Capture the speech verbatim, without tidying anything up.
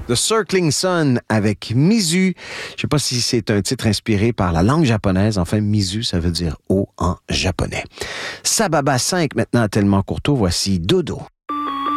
The Circling Sun avec Mizu. Je ne sais pas si c'est un titre inspiré par la langue japonaise. Enfin, Mizu, ça veut dire eau en japonais. Sababa cinq, maintenant à Tellement Courteau, voici Dodo.